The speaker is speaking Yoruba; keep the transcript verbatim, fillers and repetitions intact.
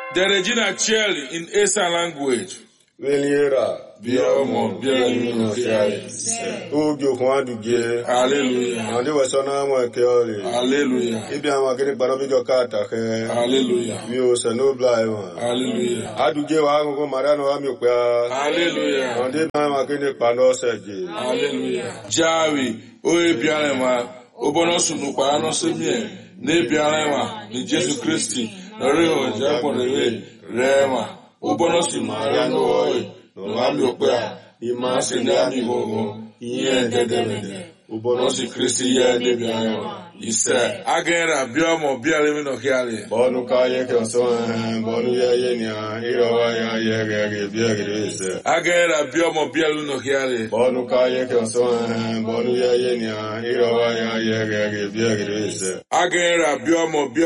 The Regina Cheli in Esa language. Veniera. Biomo, Bielino, Ugyo Kwanduge. Hallelujah. And they were so now more carefully. Hallelujah. If I'm getting Banobigo Kata, Hallelujah. you say no blind. Hallelujah. I do give Ago Marano Amioka. Hallelujah. And they are getting Panosaji. Hallelujah. Jawi, Oe Bialema, Obonosu Nupano Semie, Ne Bialema, ni Jesu Christi, Reo, Japo Rewe, Rema, Obonosu Mariano Oe. Nami okwa imase nyami gogo iye dedede ubonosi Kristi ye debi ayo ise agera biomo biale no hiale bonu kaye ke so bonu ye ye nya irawa ya ye ge ge biage ise agera biomo biale no hiale bonu kaye ke so bonu ye ye nya irawa ya ye ge ge biage ise agera biomo